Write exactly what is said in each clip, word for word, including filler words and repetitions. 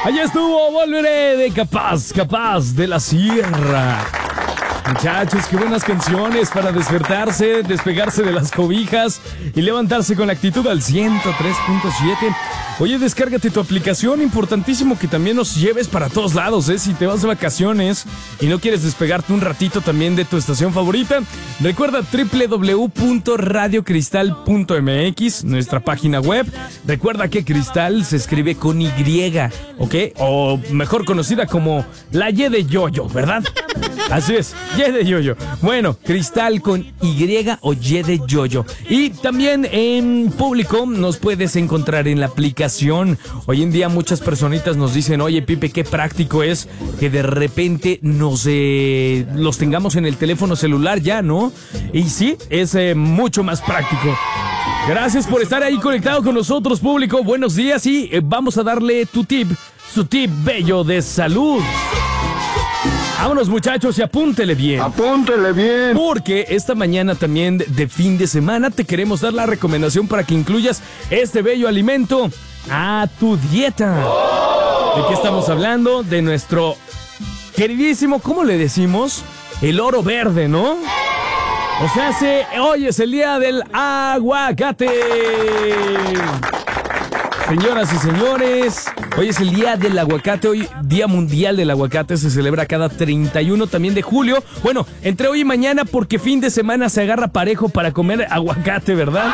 Allá estuvo, volveré de Capaz, Capaz de la Sierra. Muchachos, qué buenas canciones para despertarse, despegarse de las cobijas y levantarse con la actitud al ciento tres punto siete. Oye, descárgate tu aplicación, importantísimo que también nos lleves para todos lados, ¿eh? Si te vas de vacaciones y no quieres despegarte un ratito también de tu estación favorita, recuerda doble u doble u doble u punto radio cristal punto m x, nuestra página web. Recuerda que Cristal se escribe con Y, ¿ok? O mejor conocida como la Y de Yoyo, ¿verdad? Así es, Y de Yoyo. Bueno, Cristal con Y o Y de Yoyo. Y también en público nos puedes encontrar en la aplicación. Hoy en día muchas personitas nos dicen, oye Pipe, qué práctico es que de repente nos eh, los tengamos en el teléfono celular ya, ¿no? Y sí, es eh, mucho más práctico. Gracias por estar ahí conectado con nosotros, público. Buenos días y eh, vamos a darle tu tip, su tip bello de salud. Vámonos, muchachos, y apúntele bien. Apúntele bien. Porque esta mañana también de fin de semana te queremos dar la recomendación para que incluyas este bello alimento a tu dieta. ¿De qué estamos hablando? De nuestro queridísimo, ¿cómo le decimos? El oro verde, ¿no? O sea, se, hoy es el día del aguacate. Señoras y señores, hoy es el día del aguacate, hoy Día Mundial del Aguacate, se celebra cada treinta y uno también de julio. Bueno, entre hoy y mañana porque fin de semana se agarra parejo para comer aguacate, ¿verdad?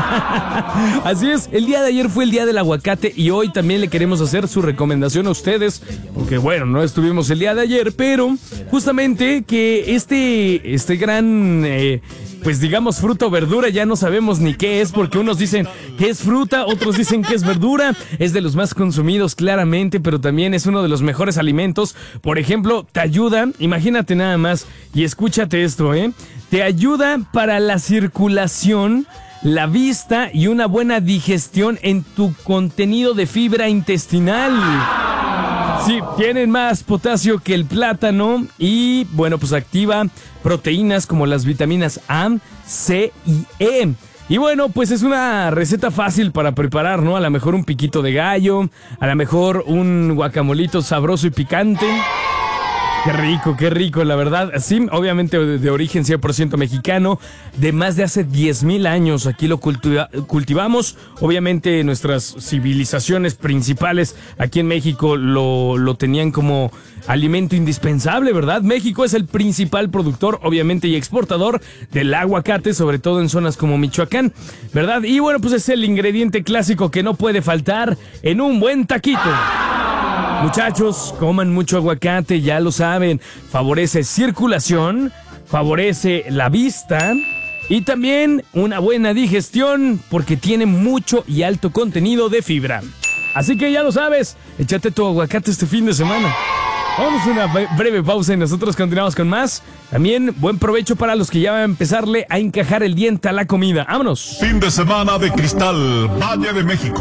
Así es, el día de ayer fue el día del aguacate y hoy también le queremos hacer su recomendación a ustedes, porque bueno, no estuvimos el día de ayer, pero justamente que este, este gran... Eh, pues digamos fruta o verdura, ya no sabemos ni qué es, porque unos dicen que es fruta, otros dicen que es verdura, es de los más consumidos claramente, pero también es uno de los mejores alimentos. Por ejemplo, te ayuda, imagínate nada más, y escúchate esto, ¿eh? Te ayuda para la circulación, la vista y una buena digestión en tu contenido de fibra intestinal. Sí, tienen más potasio que el plátano y, bueno, pues activa proteínas como las vitaminas A, C y E. Y bueno, pues es una receta fácil para preparar, ¿no? A lo mejor un piquito de gallo, a lo mejor un guacamolito sabroso y picante. Qué rico, qué rico, la verdad. Sí, obviamente de, de origen cien por ciento mexicano, de más de hace diez mil años. Aquí lo cultiva, cultivamos. Obviamente nuestras civilizaciones principales aquí en México lo, lo tenían como alimento indispensable, ¿verdad? México es el principal productor, obviamente, y exportador del aguacate, sobre todo en zonas como Michoacán, ¿verdad? Y bueno, pues es el ingrediente clásico que no puede faltar en un buen taquito. Muchachos, coman mucho aguacate, ya lo saben. Favorece circulación, favorece la vista y también una buena digestión porque tiene mucho y alto contenido de fibra. Así que ya lo sabes, échate tu aguacate este fin de semana. Vamos a una breve pausa y nosotros continuamos con más. También buen provecho para los que ya van a empezarle a encajar el diente a la comida. ¡Vámonos! Fin de semana de Cristal, Valle de México.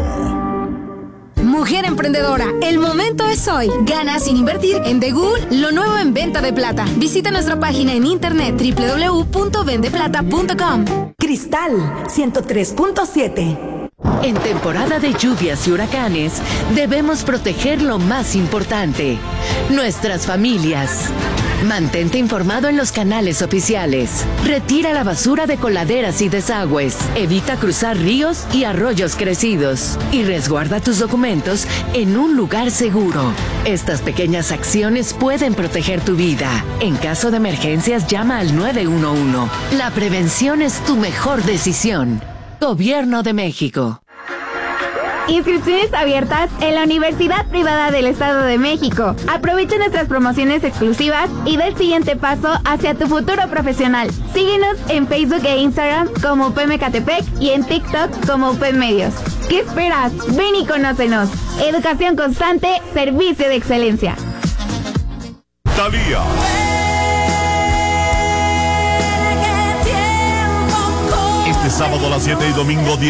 Mujer emprendedora, el momento es hoy. Gana sin invertir en The Ghoul, lo nuevo en venta de plata. Visita nuestra página en internet doble u doble u doble u punto vende plata punto com. Cristal ciento tres punto siete. En temporada de lluvias y huracanes, debemos proteger lo más importante, nuestras familias. Mantente informado en los canales oficiales. Retira la basura de coladeras y desagües. Evita cruzar ríos y arroyos crecidos. Y resguarda tus documentos en un lugar seguro. Estas pequeñas acciones pueden proteger tu vida. En caso de emergencias, llama al nueve uno uno. La prevención es tu mejor decisión. Gobierno de México. Inscripciones abiertas en la Universidad Privada del Estado de México. Aprovecha nuestras promociones exclusivas y da el siguiente paso hacia tu futuro profesional. Síguenos en Facebook e Instagram como U P M Ecatepec y en TikTok como U P M Medios. ¿Qué esperas? Ven y conócenos. Educación constante, servicio de excelencia. Thalía. Este sábado a las siete y domingo diez.